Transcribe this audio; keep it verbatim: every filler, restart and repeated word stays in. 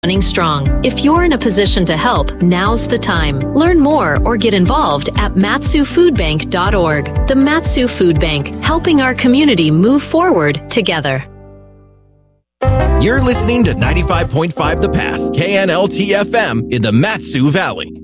running strong. If you're in a position to help, now's the time. Learn more or get involved at matsu food bank dot org. The Matsu Food Bank, helping our community move forward together. You're listening to ninety-five point five The Pass, K N L T F M in the Matsu Valley.